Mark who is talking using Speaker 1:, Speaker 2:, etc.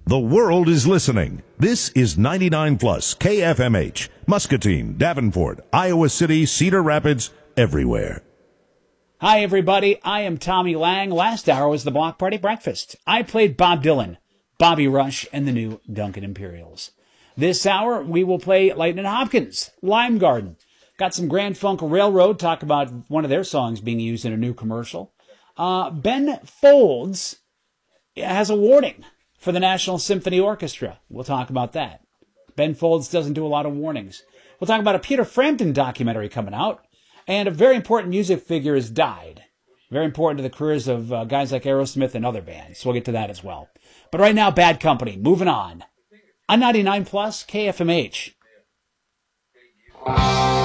Speaker 1: The world is listening. This is 99 Plus KFMH, Muscatine, Davenport, Iowa City, Cedar Rapids, everywhere.
Speaker 2: Hi, everybody. I am Tommy Lang. Last hour was the Block Party Breakfast. I played Bob Dylan, Bobby Rush, and the new Duncan Imperials. This hour, we will play Lightnin' Hopkins, Lime Garden. Got some Grand Funk Railroad, talk about one of their songs being used in a new commercial. Ben Folds has a warning for the National Symphony Orchestra. We'll talk about that. Ben Folds doesn't do a lot of warnings. We'll talk about a Peter Frampton documentary coming out. And a very important music figure has died. Very important to the careers of guys like Aerosmith and other bands. So we'll get to that as well. But right now, Bad Company. Moving on. On 99 Plus KFMH.